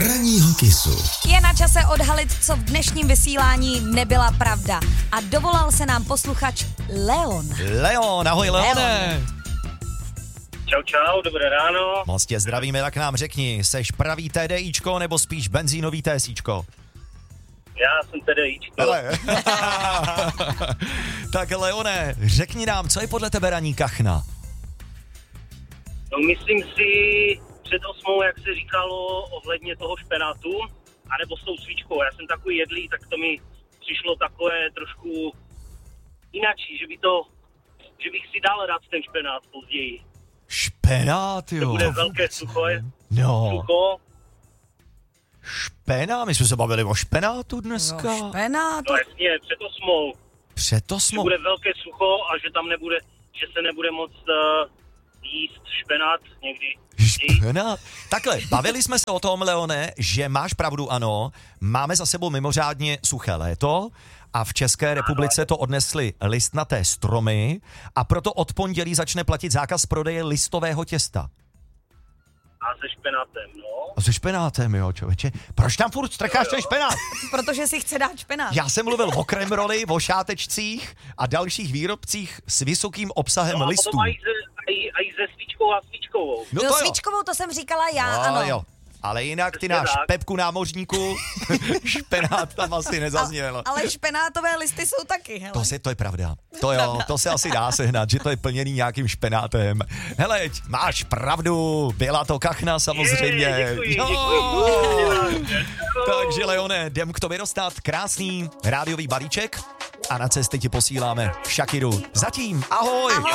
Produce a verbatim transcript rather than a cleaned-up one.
Ranního kysu. Je na čase odhalit, co v dnešním vysílání nebyla pravda. A dovolal se nám posluchač Leon. Leon, ahoj Leone. Čau, čau, dobré ráno. Moc tě zdravíme, tak nám řekni, seš pravý TDIčko nebo spíš benzínový TSíčko? Já jsem TDIčko. Hele. Tak Leone, řekni nám, co je podle tebe ranní kachna? No myslím si před osmou, jak se říkalo, ohledně toho špenátu, anebo s tou svíčkou. Já jsem takový jedlý, tak to mi přišlo takové trošku inačí, že by to, že bych si dal rád ten špenát později. Špenát, jo. To bude velké sucho, No. sucho. Špenát, my jsme se bavili o špenátu dneska. No, špenát. No jasně, před osmou. Před to Že jsme... bude velké sucho a že tam nebude, že se nebude moc uh, jíst špenát někdy. Špenát. Takhle, bavili jsme se o tom, Leone, že máš pravdu, ano, máme za sebou mimořádně suché léto a v České republice to odnesly listnaté stromy a proto od pondělí začne platit zákaz prodeje listového těsta. A se špenátem, no. A se špenátem, jo, člověče. Proč tam furt strkáš ten špenát? Protože si chce dát špenát. Já jsem mluvil o kremroli, o šátečcích a dalších výrobcích s vysokým obsahem No a listů. potom mají ze, aj, aj ze svíčkou a svíčkovou. No No, to jo. svíčkovou to jsem říkala já, No, ano. jo. Ale jinak ty Přesně náš tak. Pepku námořníku, špenát tam asi nezazněl. Ale špenátové listy jsou taky, hele. To, se, to je pravda. To jo, to se asi dá sehnat, že to je plněný nějakým špenátem. Hele, máš pravdu, byla to kachna samozřejmě. Je, děkuji, Jo. děkuji. Takže Leone, jdem k tobě dostat krásný rádiový balíček a na cestě ti posíláme Shakiru. Zatím, ahoj! Ahoj.